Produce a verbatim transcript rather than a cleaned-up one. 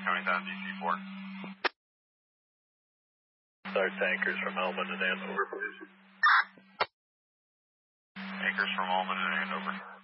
coming down D C four. Start tankers from Elman and Andover, please. Tankers from Elman and Andover.